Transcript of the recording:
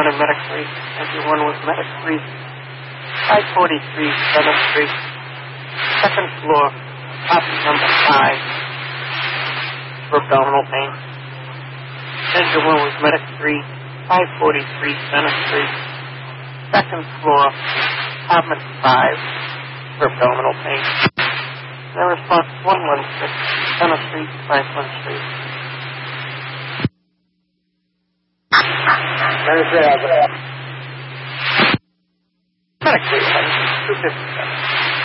on Medic 3. Engine 1 was Medic 3. 543 7th Street. Second floor. Copy number 5. For abdominal pain. Engine 1 was Medic 3. 543 7th Street. Second floor. Apartment 5. For abdominal pain. Their response 116 7th Street, Franklin Street. Medic 3, 257.